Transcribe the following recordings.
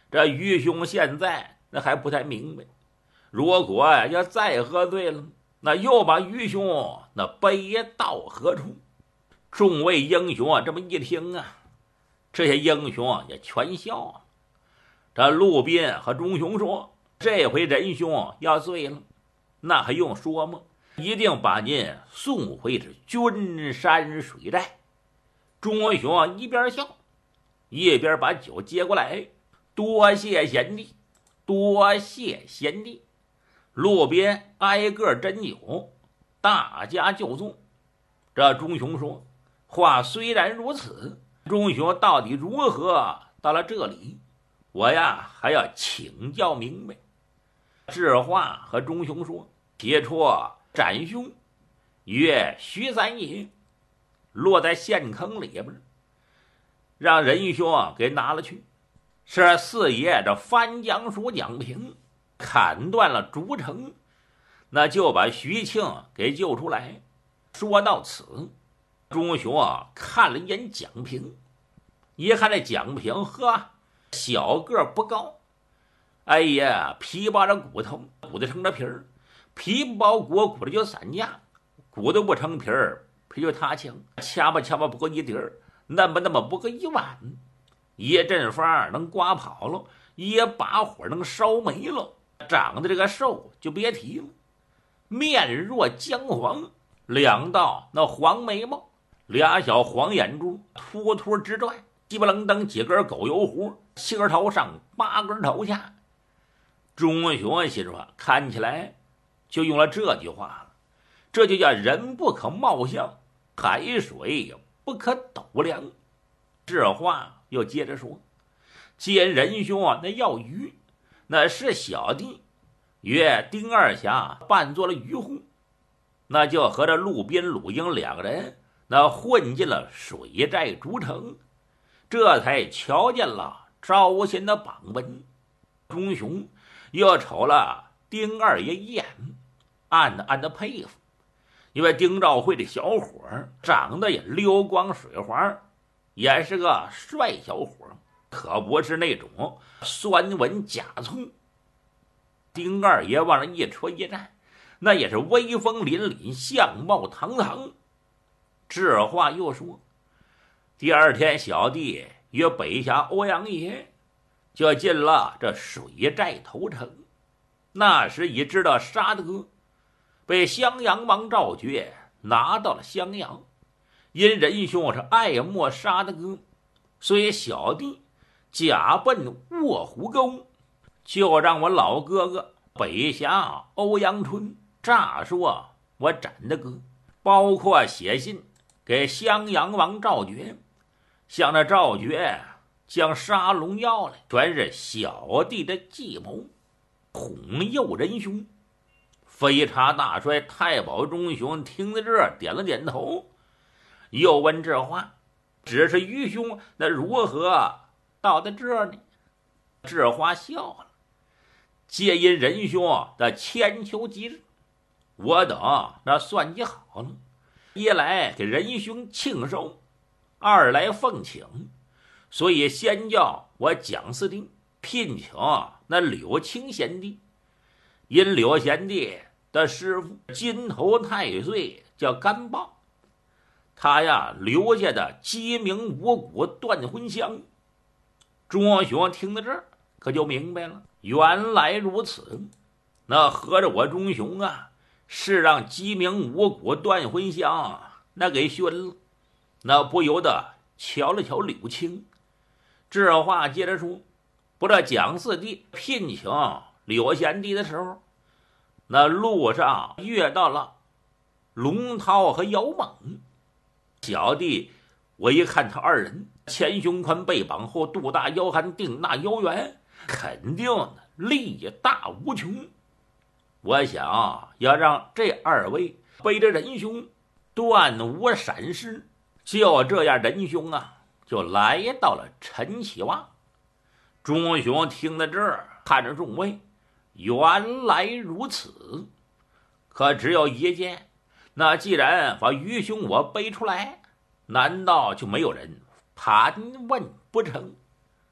这于兄现在那还不太明白，如果要再喝醉了，那又把于兄那背到何处？众位英雄这么一听啊，这些英雄也全笑了。这陆斌和钟雄说：“这回仁兄要醉了，那还用说吗？一定把您送回这君山水寨。”钟雄一边笑，一边把酒接过来：“多谢贤弟，多谢贤弟。”路边挨个斟酒，大家就坐。这钟雄说：“话虽然如此，钟雄到底如何到了这里？我呀还要请教明白。”智化和钟雄说：“提出斩兄曰徐三爷，落在陷坑里边，让仁兄给拿了去。是四爷这翻江鼠蒋平砍断了竹城，那就把徐庆给救出来。”说到此，钟雄看了一眼蒋平，一看这蒋平，呵，小个不高，哎呀，皮包着骨头，骨头成了皮儿，皮不包骨，骨头就散架，骨头不成皮儿，皮就塌墙，掐吧不够一滴儿，那么不够一碗，一阵风能刮跑了，一把火能烧没了，长得这个瘦就别提了，面若姜黄，两道那黄眉毛，俩小黄眼珠突突直转，鸡巴楞登几根狗油胡，7根头上8根头下。钟雄心说，看起来就用了这句话了，这就叫人不可貌相，海水不可斗量。这话又接着说，既然仁兄那要鱼，那是小弟约丁二侠扮作了渔户，那就和这路边鲁英2个人那混进了水寨竹城，这才瞧见了招贤的榜文。钟雄又瞅了丁二爷一眼，暗的佩服，因为丁兆会这小伙长得也溜光水滑，也是个帅小伙，可不是那种酸文假粗。丁二爷往那一戳一站，那也是威风凛凛，相貌堂堂。这话又说，第二天小弟约北侠欧阳爷就进了这水寨投诚，那时已知道沙德被襄阳王赵觉拿到了襄阳，因仁兄是爱慕沙德，所以小弟假奔卧虎沟，就让我老哥哥北侠欧阳春诈说我斩的哥，包括写信给襄阳王赵觉，向那赵觉将沙龙要来，全是小弟的计谋，哄诱仁兄。飞叉大帅太保钟雄听在这儿点了点头，又问这话，只是于兄那如何到的这呢？这话笑了，皆因仁兄的千秋吉日，我等那算计好了，一来给仁兄庆寿，二来奉请，所以先叫我蒋四弟聘请那柳青贤弟，因柳贤弟的师傅金头太岁叫甘豹，他呀留下的鸡鸣五谷断魂香。钟雄听到这儿可就明白了，原来如此，那合着我钟雄啊是让鸡鸣五谷断魂香那给熏了，那不由得瞧了瞧柳青。这话接着说，不知蒋四弟聘请柳贤弟的时候，那路上遇到了龙涛和姚猛，小弟我一看他二人前胸宽背绑后肚大腰寒腚大腰圆，肯定力大无穷，我想要让这二位背着仁兄断无闪失。就这样，仁兄啊就来到了陈启旺。钟雄听到这儿，看着众位，原来如此，可只有一件，那既然把于兄我背出来，难道就没有人盘问不成？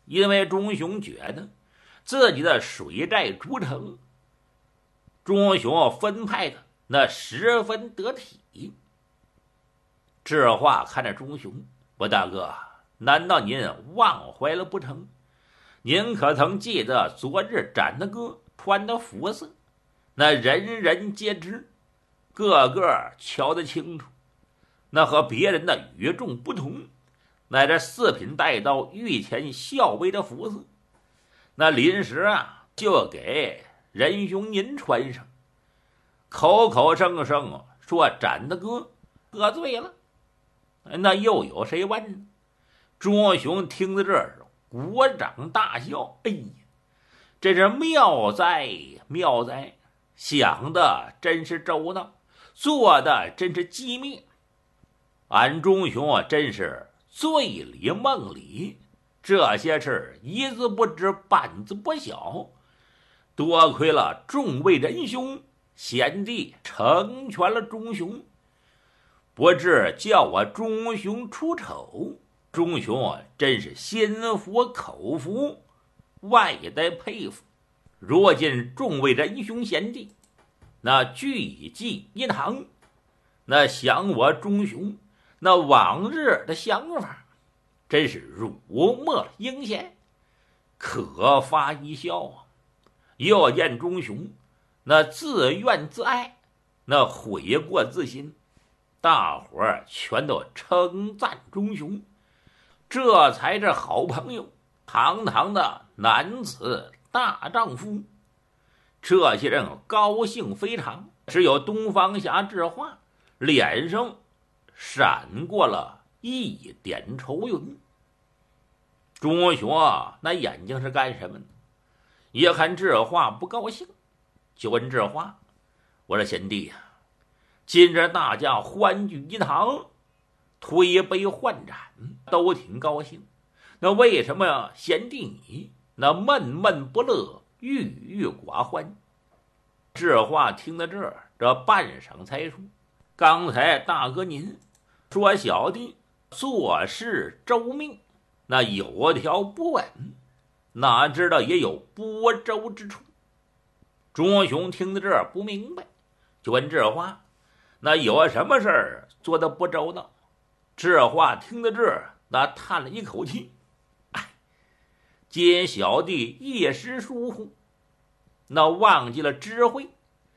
因为钟雄觉得自己的水寨筑城，钟雄分派的那十分得体。智化看着钟雄，我大哥，难道您忘怀了不成？您可曾记得昨日展的哥穿的服饰？那人人皆知，个个瞧得清楚。那和别人的与众不同，乃这四品带刀御前校尉的服饰。那临时就给仁兄您穿上，口口声声说展的哥喝醉了。那又有谁问呢？钟雄听到这儿，鼓掌大笑。哎呀，这是妙哉妙哉，想的真是周到，做的真是机密。俺钟雄真是醉里梦里，这些事一字不知半字不晓，多亏了众位仁兄贤弟成全了钟雄，不知叫我钟雄出丑。钟雄真是心服口服，外带佩服。如今众位仁兄贤弟那聚集一堂，那想我钟雄那往日的想法，真是如墨应现，可发一笑。又见钟雄那自怨自艾，那悔过自新，大伙儿全都称赞钟雄，这才是好朋友，堂堂的男子大丈夫。这些人高兴非常，只有东方侠智化脸上闪过了一点愁云。钟雄那眼睛是干什么呢？一看智化不高兴，就问智化：“我说贤弟今日大家欢聚一堂，推杯换盏，都挺高兴。那为什么贤弟你那闷闷不乐，郁郁寡欢？”智化听到这儿，这半晌才说：“刚才大哥您说小弟做事周密，那有条不紊，哪知道也有不周之处。”钟雄听到这儿不明白，就问智化：“那有什么事儿做得不周到？”智化听到这儿，那叹了一口气：“哎，今小弟一时疏忽，那忘记了知会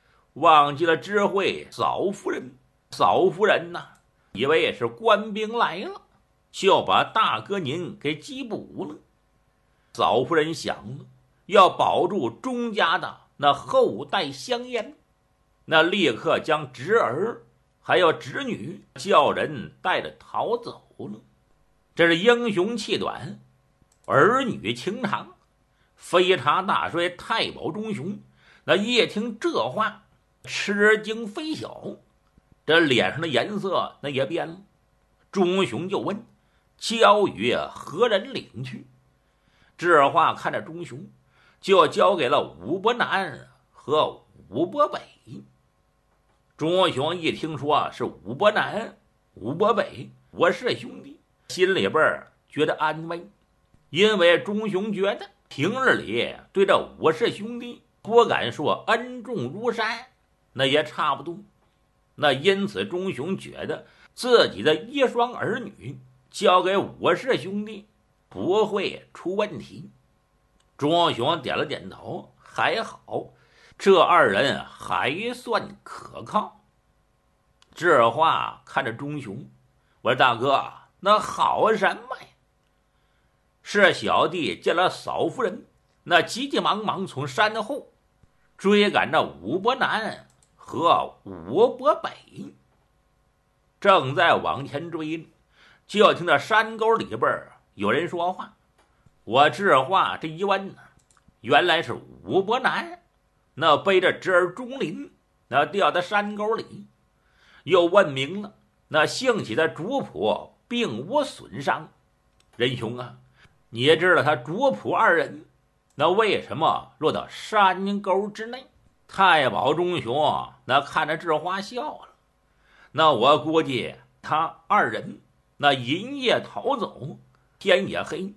嫂夫人。嫂夫人以为是官兵来了，就把大哥您给缉捕了。嫂夫人想了，要保住钟家的那后代香烟，那立刻将侄儿还有侄女叫人带着逃走了。这是英雄气短，儿女情长。飞茶大帅太保钟雄那一听这话，吃惊非小，这脸上的颜色那也变了。钟雄就问：“交与何人领去？”智化看着钟雄，就交给了武伯南和武伯北。钟雄一听说是武伯南、武伯北，我是兄弟，心里边觉得安慰，因为钟雄觉得平日里对这武氏兄弟不敢说恩重如山，那也差不多。那因此钟雄觉得自己的一双儿女交给武氏兄弟不会出问题。钟雄点了点头，还好，这二人还算可靠。智化看着钟雄，我说大哥，那好什么呀？是小弟见了嫂夫人，那急急忙忙从山后追赶着武伯南和武伯北，正在往前追，就听到山沟里边有人说话。我智化这一问原来是武伯南那背着侄儿钟林那掉到山沟里，又问明了那幸喜的主仆并无损伤。仁兄你知道他主仆二人那为什么落到山沟之内？太保钟雄那看着智化笑了，那我估计他二人那银夜逃走，天也黑，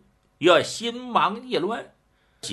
也心忙意乱。